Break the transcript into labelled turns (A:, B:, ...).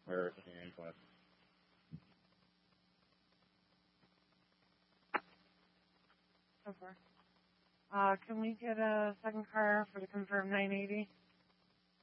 A: Where Angeles?
B: So far. Can we get a second car for to confirm 980?